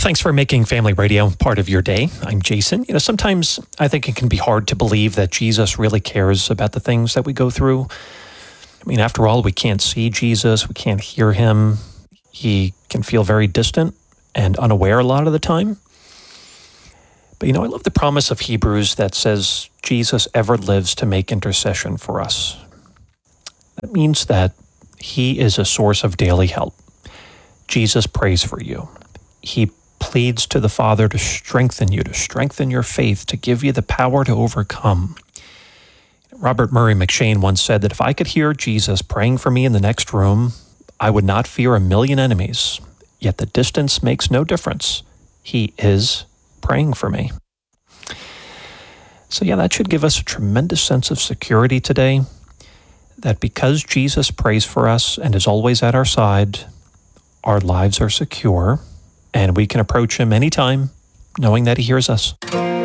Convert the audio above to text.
Thanks for making Family Radio part of your day. I'm Jason. Sometimes I think it can be hard to believe that Jesus really cares about the things that we go through. After all, we can't see Jesus, we can't hear him. He can feel very distant and unaware a lot of the time. But I love the promise of Hebrews that says Jesus ever lives to make intercession for us. That means that he is a source of daily help. Jesus prays for you. He pleads to the Father to strengthen you, to strengthen your faith, to give you the power to overcome. Robert Murray McShane once said that if I could hear Jesus praying for me in the next room, I would not fear a million enemies, yet the distance makes no difference. He is praying for me. So that should give us a tremendous sense of security today, that because Jesus prays for us and is always at our side, our lives are secure, and we can approach him anytime, knowing that he hears us.